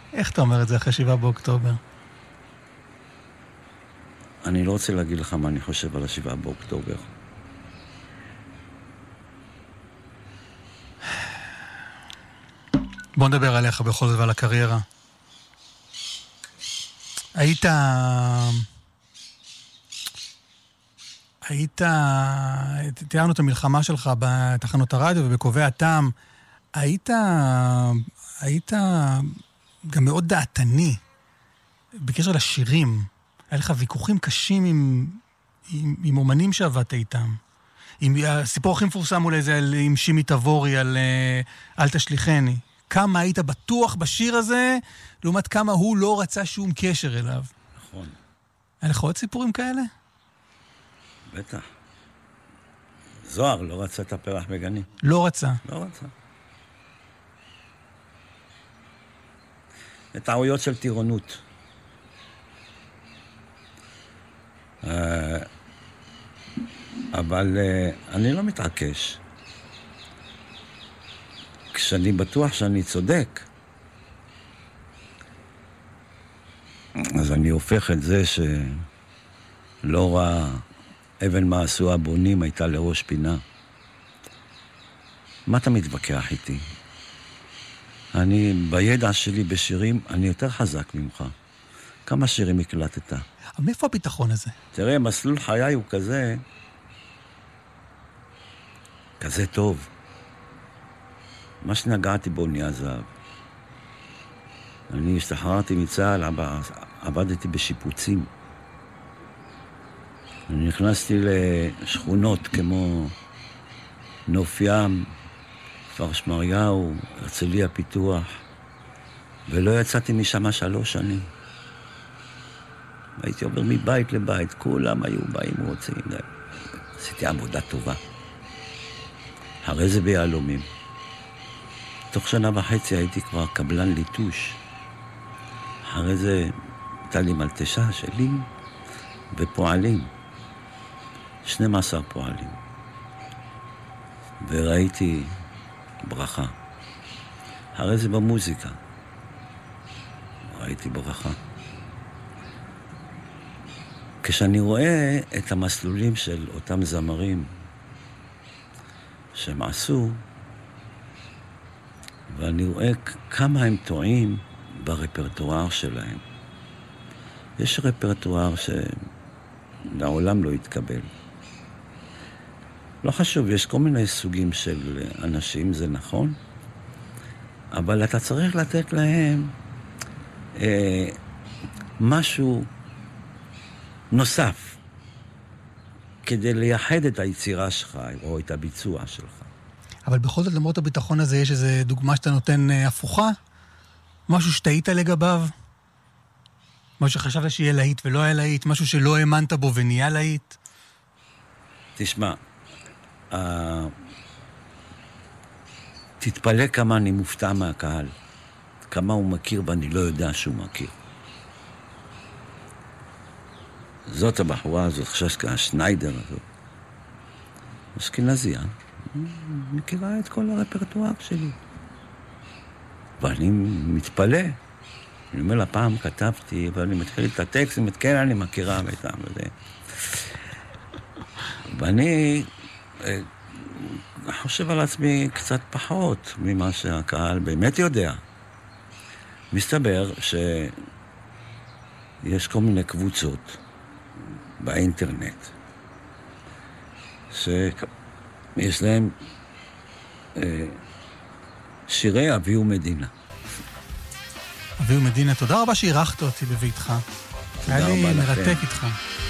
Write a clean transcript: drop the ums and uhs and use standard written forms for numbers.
איך אתה אומר את זה אחרי 7 באוקטובר? אני לא רוצה להגיד לך מה אני חושב על 7 באוקטובר. בוא נדבר עליך בכל זאת ועל הקריירה. תיארנו את המלחמה שלך בתחנות הרדיו ובקובעי הטעם. היית גם מאוד דעתני בקשר לשירים. היה לך ויכוחים קשים עם אומנים שעבדת איתם. הסיפור הכי מפורסם אולי זה עם שימי תבורי על אל תשליחני. כמה היית בטוח בשיר הזה, לעומת כמה הוא לא רצה שום קשר אליו. נכון. היה לך עוד סיפורים כאלה? בטח. זוהר לא רצה את הפרח בגני. לא רצה. לא רצה. זה טעויות של טירונות. אבל אני לא מתעקש. כשאני בטוח שאני צודק, אז אני הופך את זה שלא רע אבן מה עשו הבונים הייתה לראש פינה. מה אתה מתווכח איתי? אני בידע שלי בשירים, אני יותר חזק ממך. כמה שירים הקלטת? אבל מאיפה הביטחון הזה? תראה, מסלול חיי הוא כזה טוב. מה שנגעתי בו נהיה זהב. אני השתחררתי מצה"ל, עבדתי בשיפוצים. אני נכנסתי לשכונות כמו נוף ים, כפר שמריהו, הרצליה פיתוח, ולא יצאתי משם 3 שנים. הייתי עובר מבית לבית, כולם היו באים רוצים. עשיתי עבודה טובה. הרי זה ביהלומים. תוך 1.5 שנה הייתי כבר קבלן ליטוש. אחרי זה הייתה לי מלטשה שלי ופועלים. 12 פועלים. וראיתי ברכה. אחרי זה במוזיקה. ראיתי ברכה. כשאני רואה את המסלולים של אותם זמרים שהם עשו, ואני רואה כמה הם טועים ברפרטואר שלהם. יש רפרטואר שלעולם לא יתקבל. לא חשוב, יש כל מיני סוגים של אנשים, זה נכון, אבל אתה צריך לתת להם משהו נוסף, כדי לייחד את היצירה שלך, או את הביצוע שלך. אבל בכל זאת, למרות הביטחון הזה, יש איזו דוגמה שאתה נותן הפוכה? משהו שטעית לגביו? משהו שחשבת שיהיה להיט ולא היה להיט? משהו שלא האמנת בו ונהיה להיט? תשמע, תתפלא כמה אני מופתע מהקהל. כמה הוא מכיר ואני לא יודע שהוא מכיר. זאת הבחורה הזאת, חששקה, שניידר הזאת. אשכנזיה. מכירה את כל הרפרטואר שלי. ואני מתפלא. אני אומר לה, פעם כתבתי, ואני מתחיל את הטקסט, כן, אני מכירה ואיתם וזה. ואני חושב על עצמי קצת פחות ממה שהקהל באמת יודע. מסתבר שיש כל מיני קבוצות באינטרנט שיש להם שירי אבי ומדינה. אבי ומדינה, תודה רבה שהירחת אותי בביתך. היה לי מרתק איתך.